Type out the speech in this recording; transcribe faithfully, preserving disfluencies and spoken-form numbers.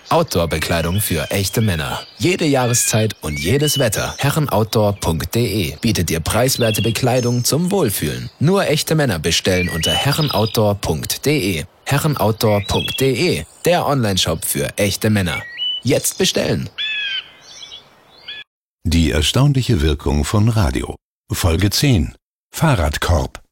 Outdoor-Bekleidung für echte Männer. Jede Jahreszeit und jedes Wetter. herrenoutdoor punkt de bietet dir preiswerte Bekleidung zum Wohlfühlen. Nur echte Männer bestellen unter herrenoutdoor punkt de. herrenoutdoor punkt de, der Onlineshop für echte Männer. Jetzt bestellen! Die erstaunliche Wirkung von Radio. Folge zehn. Fahrradkorb.